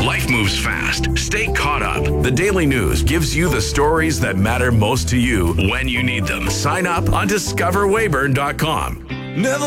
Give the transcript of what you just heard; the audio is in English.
Life moves fast. Stay caught up. The Daily News gives you the stories that matter most to you when you need them. Sign up on discoverwayburn.com. Never